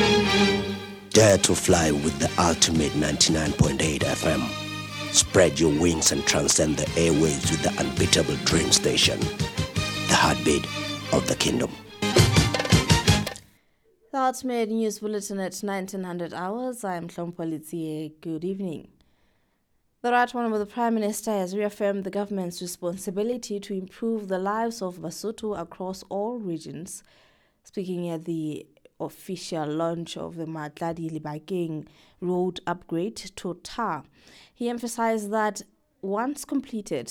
Dare to fly with the ultimate 99.8 FM. Spread your wings and transcend the airwaves with the unbeatable Dream Station. The heartbeat of the kingdom. The Ultimate News Bulletin at 1900 hours. I am Hlompo Litsie. Good evening. The Right Honourable the Prime Minister has reaffirmed the government's responsibility to improve the lives of Basotho across all regions. Speaking at the official launch of the Matladi-Libakeng road upgrade to tar, he emphasized that once completed,